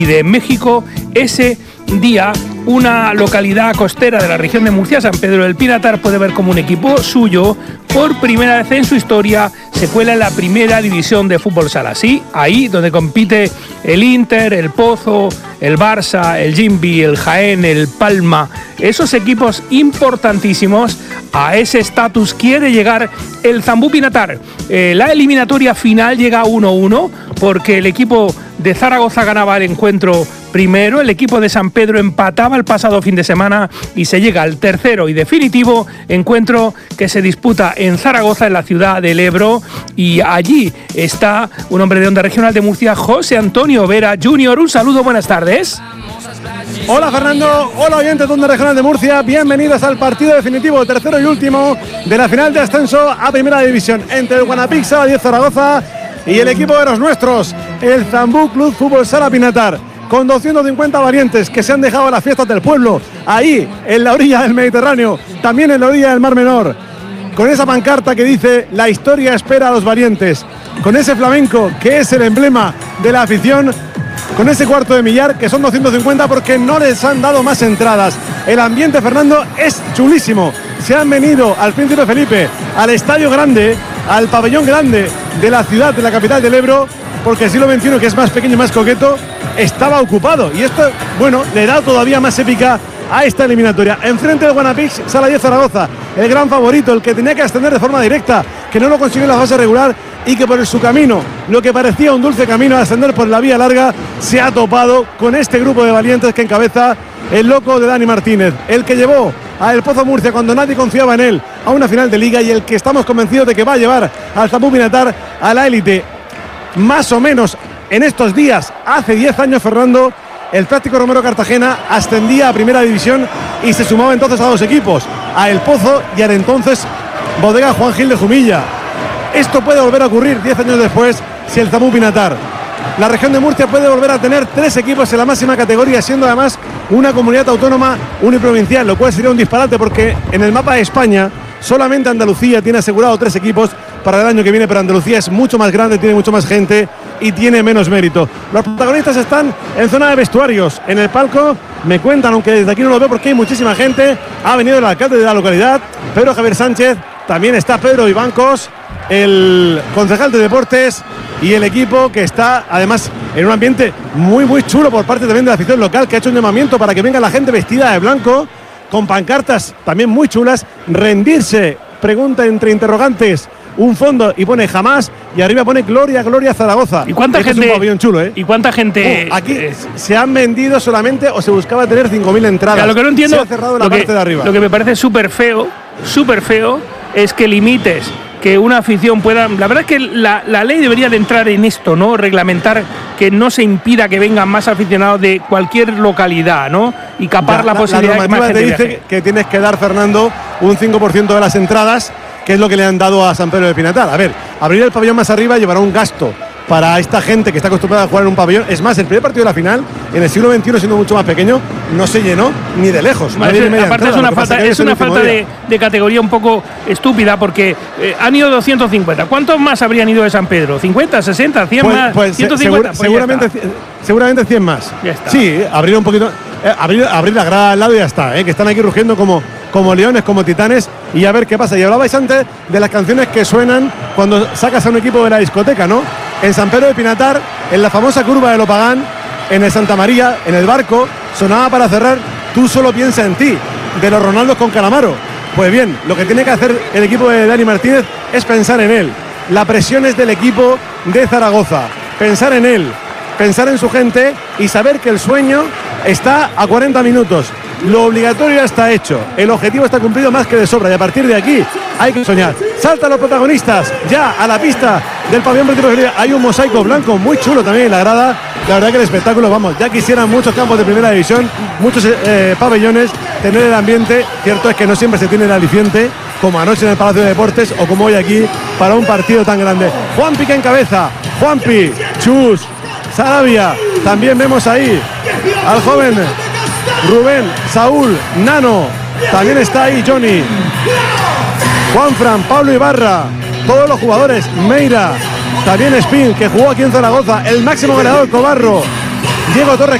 de México. Ese día, una localidad costera de la región de Murcia, San Pedro del Pinatar, puede ver como un equipo suyo, por primera vez en su historia, se cuela en la primera división de fútbol sala. Sí, ahí donde compite el Inter, el Pozo, el Barça, el Jimbi, el Jaén, el Palma, esos equipos importantísimos. A ese estatus quiere llegar el Zambú Pinatar. La eliminatoria final llega 1-1 porque el equipo de Zaragoza ganaba el encuentro primero, el equipo de San Pedro empataba el pasado fin de semana y se llega al tercero y definitivo encuentro que se disputa en Zaragoza, en la ciudad del Ebro, y allí está un hombre de Onda Regional de Murcia, José Antonio Vera Jr. Un saludo, buenas tardes. Hola Fernando, hola oyentes de Onda Regional de Murcia, bienvenidos al partido definitivo, tercero y último de la final de ascenso a Primera División entre el Guanapix Sala 10 Zaragoza y el equipo de los nuestros, el Zambú Club Fútbol Sala Pinatar, con 250 valientes que se han dejado las fiestas del pueblo, ahí en la orilla del Mediterráneo, también en la orilla del Mar Menor, con esa pancarta que dice "La historia espera a los valientes", con ese flamenco que es el emblema de la afición, con ese cuarto de millar que son 250 porque no les han dado más entradas. El ambiente, Fernando, es chulísimo. Se han venido al Príncipe Felipe, al Estadio Grande, al pabellón grande de la ciudad, de la capital del Ebro, porque el siglo XXI, que es más pequeño y más coqueto, estaba ocupado. Y esto, bueno, le da todavía más épica a esta eliminatoria. Enfrente del Guanapix Sala 10 Zaragoza, el gran favorito, el que tenía que ascender de forma directa, que no lo consiguió en la fase regular y que por su camino, lo que parecía un dulce camino a ascender por la vía larga, se ha topado con este grupo de valientes que encabeza el loco de Dani Martínez, el que llevó a El Pozo Murcia cuando nadie confiaba en él a una final de liga y el que estamos convencidos de que va a llevar al Zambú Pinatar a la élite. Más o menos en estos días, hace 10 años, Fernando, el Práctico Romero Cartagena ascendía a Primera División y se sumaba entonces a dos equipos, a El Pozo y al entonces Bodega Juan Gil de Jumilla. Esto puede volver a ocurrir 10 años después si el Zambú Pinatar. La región de Murcia puede volver a tener 3 equipos en la máxima categoría, siendo además una comunidad autónoma uniprovincial, lo cual sería un disparate porque en el mapa de España solamente Andalucía tiene asegurado 3 equipos para el año que viene, pero Andalucía es mucho más grande, tiene mucho más gente y tiene menos mérito. Los protagonistas están en zona de vestuarios, en el palco. Me cuentan, aunque desde aquí no lo veo porque hay muchísima gente, ha venido el alcalde de la localidad, Pedro Javier Sánchez, también está Pedro Ibancos, el concejal de deportes y el equipo que está además en un ambiente muy muy chulo por parte también de la afición local, que ha hecho un llamamiento para que venga la gente vestida de blanco, con pancartas también muy chulas. Rendirse, pregunta entre interrogantes, un fondo y pone jamás, y arriba pone Gloria, Gloria Zaragoza. ¿Y cuánta gente? Es un pabellón chulo, ¿eh? ¿Y cuánta gente? Aquí se han vendido solamente, o se buscaba tener 5.000 entradas. Claro, lo que no entiendo, se ha cerrado la parte de arriba. Lo que me parece súper feo, es que limites que una afición pueda. La verdad es que la ley debería de entrar en esto, ¿no? Reglamentar que no se impida que vengan más aficionados de cualquier localidad, ¿no? Y capar la posibilidad de que más gente te dice viaje. que tienes que dar, Fernando, un 5% de las entradas, que es lo que le han dado a San Pedro del Pinatar. A ver, abrir el pabellón más arriba llevará un gasto para esta gente que está acostumbrada a jugar en un pabellón. Es más, el primer partido de la final, en el siglo XXI, siendo mucho más pequeño, no se llenó ni de lejos. Aparte es una falta de categoría un poco estúpida, porque han ido 250. ¿Cuántos más habrían ido de San Pedro? ¿50, 60, 100 más? 150. Seguramente 100 más. Ya está. Sí, abrir un poquito, abrir la grada al lado y ya está, que están aquí rugiendo como leones, como titanes, y a ver qué pasa. Y hablabais antes de las canciones que suenan cuando sacas a un equipo de la discoteca, ¿no? En San Pedro de Pinatar, en la famosa curva de Lopagán, en el Santa María, en el Barco, sonaba para cerrar Tú solo piensa en ti, de los Ronaldos con Calamaro. Pues bien, lo que tiene que hacer el equipo de Dani Martínez es pensar en él. La presión es del equipo de Zaragoza. Pensar en él, pensar en su gente y saber que el sueño está a 40 minutos. Lo obligatorio ya está hecho, el objetivo está cumplido más que de sobra y a partir de aquí hay que soñar. Saltan los protagonistas ya a la pista del pabellón Príncipe. Hay un mosaico blanco muy chulo también en la grada. La verdad que el espectáculo, vamos, ya quisieran muchos campos de primera división, muchos pabellones, tener el ambiente. Cierto es que no siempre se tiene el aliciente, como anoche en el Palacio de Deportes o como hoy aquí para un partido tan grande. Juanpi que encabeza, Juanpi, Chus, Sarabia, también vemos ahí al joven Rubén, Saúl, Nano, también está ahí Johnny, Juanfran, Pablo Ibarra, todos los jugadores, Meira, también Spin, que jugó aquí en Zaragoza, el máximo goleador Cobarro, Diego Torres